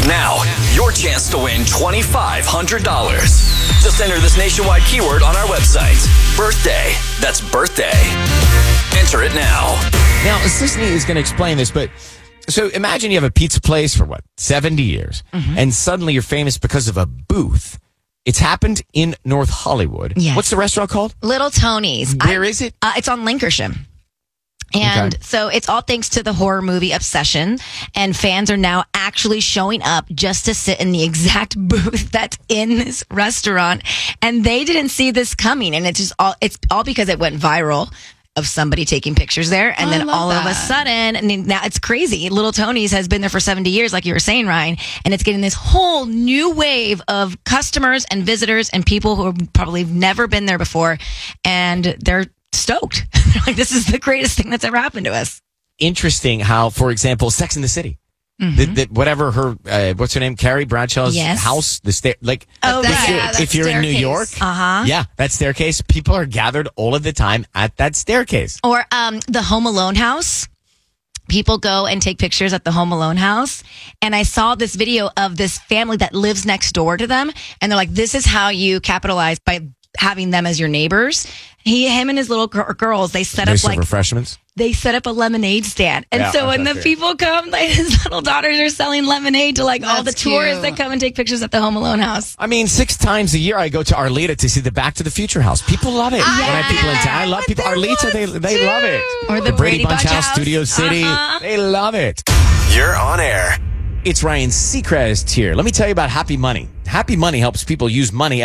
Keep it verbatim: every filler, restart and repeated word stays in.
Now, your chance to win twenty-five hundred dollars. Just enter this nationwide keyword on our website. Birthday. That's birthday. Enter it now. Now, Sisney is going to explain this, but so imagine you have a pizza place for what, seventy years, mm-hmm. and suddenly you're famous because of a booth. It's happened in North Hollywood. Yes. What's the restaurant called? Little Tony's. Where I, is it? Uh, it's on Lincolnshire. And okay. so it's all thanks to the horror movie Obsession, and fans are now actually showing up just to sit in the exact booth that's in this restaurant, and they didn't see this coming, and it's just all it's all because it went viral of somebody taking pictures there, and oh, then all that. of a sudden, and now it's crazy. Little Tony's has been there for seventy years, like you were saying, Ryan, and it's getting this whole new wave of customers and visitors and people who have probably never been there before, and they're stoked. They're like, this is the greatest thing that's ever happened to us. Interesting how, for example, Sex and the City, mm-hmm. the, the, whatever her, uh, what's her name, Carrie Bradshaw's yes. house, the stair, like, oh, if, yeah, you're, that if you're in New York, uh-huh. yeah, that staircase, people are gathered all of the time at that staircase. Or um, the Home Alone house. People go and take pictures at the Home Alone house. And I saw this video of this family that lives next door to them. And they're like, this is how you capitalize by having them as your neighbors. He, him and his little gr- girls, they set they up serve like refreshments. They set up a lemonade stand. And yeah, so when the fair. people come, like his little daughters are selling lemonade to like That's all the tourists cute. that come and take pictures at the Home Alone house. I mean, six times a year I go to Arleta to see the Back to the Future house. People love it. I when I have people in town, I love people. Arleta, they they love it. Or the, the Brady, Brady Bunch, Bunch house, house, Studio City, uh-huh. they love it. You're on air. It's Ryan Seacrest here. Let me tell you about Happy Money. Happy Money helps people use money